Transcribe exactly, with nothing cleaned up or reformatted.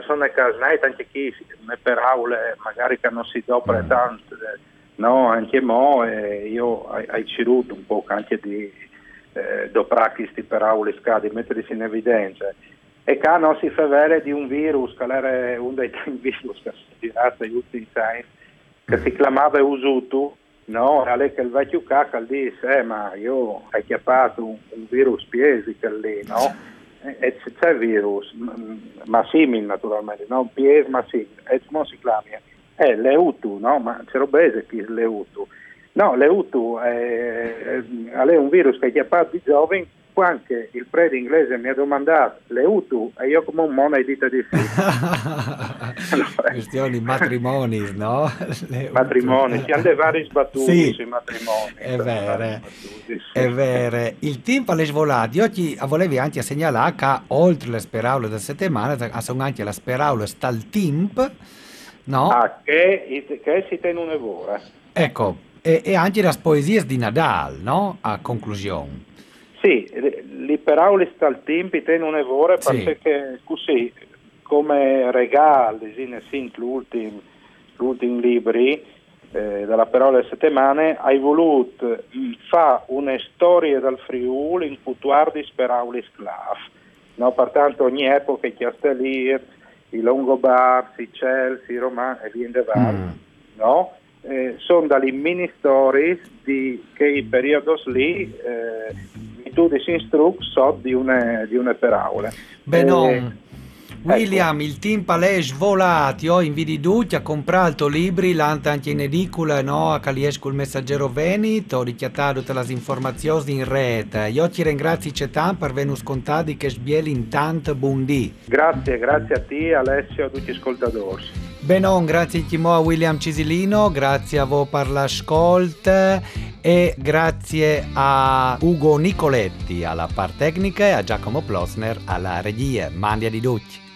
sono casnate anche chi ne per aule magari che non si dopre mm. tanto, no, anche mo eh, io hai ciruto un po' anche di eh, doprachisti per aule scadi, mettersi in evidenza. E che non si fa vedere di un virus, che era uno dei tanti virus che si girato negli ultimi anni, che si chiamava Usutu, no? E lei che il vecchio cacca disse, eh, ma io ho chiappato un, un virus piesico lì, no? E, e c'è virus, ma simile naturalmente, no? Pies, ma simile, e come si chiama? Eh, l'Eutu, no? Ma c'è robese chi è l'Eutu? No, l'Eutu è, è un virus che ha chiappato di giovani. Anche il prete inglese mi ha domandato l'Eutu e io come un mono hai detto di sì. Allora, questioni matrimoni, no? Matrimoni, si hanno dei vari sbattuti sì, sui matrimoni. È vero, sì. è vero. Il tempo alle svolate, oggi volevi anche segnalare che oltre le speraule della settimana sono anche le speraule dal tempo, no? Ah, che, che si tengono ora. Ecco, e, e anche le poesie di Nadal, no? A conclusione. Sì, li per aule dal tempo tengono ora sì. perché così come regalo sì, l'ultimo l'ultimo libri eh, della parola delle settimane hai voluto fare una storia dal Friuli in cutuardi per aule sclav, no? Pertanto ogni epoca che sta lì i Longobardi, i Celsi, i Romani e via in mm. no? Eh, sono dalle mini stories di che i periodi lì eh, tu si instruc so di una, di una per aule. Benon. Eh, William, ecco. Il team è svolato, io invito tutti a comprare il tuo libro, l'anta anche in edicola, no? A Caliesco il Messaggero Veneto, ho richiamato tutte le informazioni in rete. Io ti ringrazio tanto per avermi scontato che sbieli in tanto buondì. Grazie, grazie a te, Alessio, a tutti gli ascoltatori. Benon, grazie a William Cisilino, grazie a voi per l'ascolto e grazie a Ugo Nicoletti alla parte tecnica e a Giacomo Plosner alla regia. Mandia di tutti.